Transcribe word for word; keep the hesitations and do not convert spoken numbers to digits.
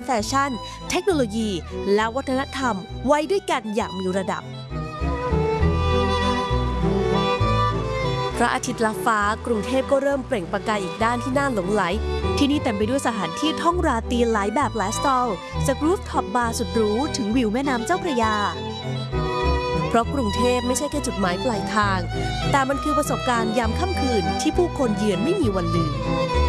ฟชั่นเทคโนโลยีและวัฒนธรรมไว้ด้วยกันอย่างมีระดับพระอาทิตย์ลับฟ้ากรุงเทพก็เริ่มเปล่งประกายอีกด้านที่น่าหลงไหลที่นี่เต็มไปด้วยสถานที่ท่องราตรีหลายแบบหลายสไตล์จากรูฟท็อปบาร์สุดหรูถึงวิวแม่น้ำเจ้าพระยาเพราะกรุงเทพไม่ใช่แค่จุดหมายปลายทางแต่มันคือประสบการณ์ยามค่ำคืนที่ผู้คนเยือนไม่มีวันลืม